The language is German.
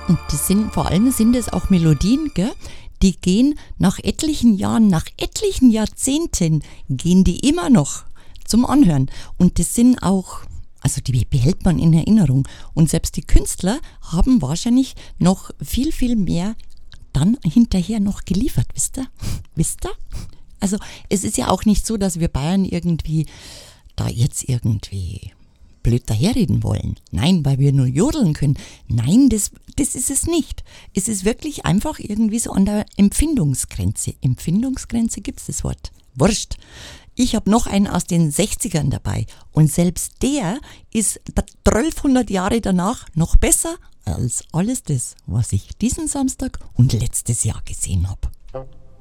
Und vor allem sind es auch Melodien, gell? Die gehen nach etlichen Jahren, nach etlichen Jahrzehnten, gehen die immer noch zum Anhören. Und das sind auch, also die behält man in Erinnerung. Und selbst die Künstler haben wahrscheinlich noch viel, viel mehr dann hinterher noch geliefert, wisst ihr? Wisst ihr? Also es ist ja auch nicht so, dass wir Bayern irgendwie da jetzt irgendwie blöd daherreden wollen. Nein, weil wir nur jodeln können. Nein, das ist es nicht. Es ist wirklich einfach irgendwie so an der Empfindungsgrenze. Empfindungsgrenze gibt's das Wort. Wurscht. Ich habe noch einen aus den 60ern dabei und selbst der ist 1200 Jahre danach noch besser als alles das, was ich diesen Samstag und letztes Jahr gesehen habe.